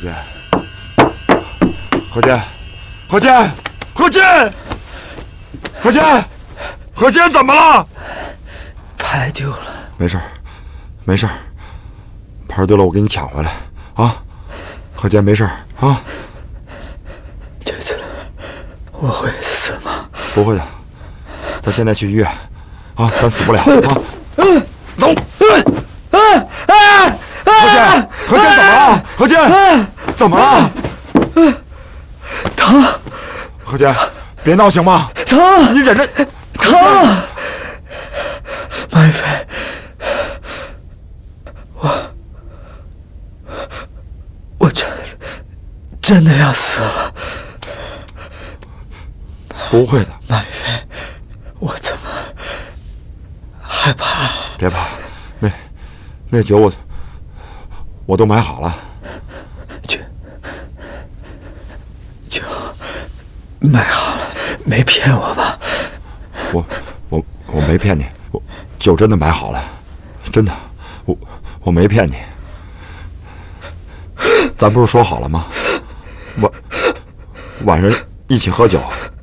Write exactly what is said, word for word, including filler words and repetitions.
建，何建，何建，何建，何建，何建，怎么了？ 牌丢了。 没事，没事，牌丢了我给你抢回来啊！何建，没事啊。 这次我会死吗？ 不会的，咱现在去医院啊，咱死不了啊。走。何建，何建怎么了？何建，怎么了？ 疼。 何建，别闹行吗？ 疼， 你忍着。 疼。马一飞，我我真真的要死了。 不会的， 马一飞，我怎么害怕？ 别怕，那那酒我我都买好了。 酒酒买好了，没骗我吧？ 我我我没骗你，我酒真的买好了，真的，我我没骗你。咱不是说好了吗？晚晚上一起喝酒。